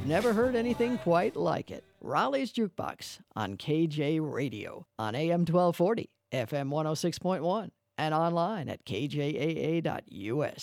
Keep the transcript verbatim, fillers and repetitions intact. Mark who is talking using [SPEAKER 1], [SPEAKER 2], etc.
[SPEAKER 1] Never heard anything quite like it. Raleigh's Jukebox on K J Radio on A M twelve forty, F M one oh six point one, and online at K J A A dot U S.